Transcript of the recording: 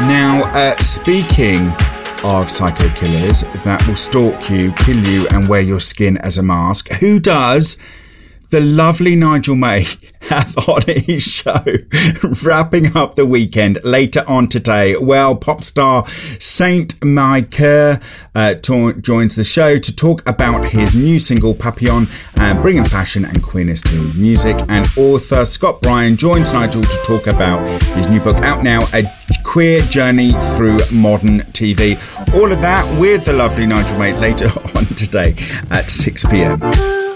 Now, speaking of psycho killers that will stalk you, kill you, and wear your skin as a mask, who does the lovely Nigel May have on his show, wrapping up the weekend later on today? Well, pop star Saint Mike Kerr joins the show to talk about his new single Papillon, bringing fashion and queerness to music. And author Scott Bryan joins Nigel to talk about his new book, out now, A Queer Journey Through Modern TV. All of that with the lovely Nigel May later on today at 6 p.m.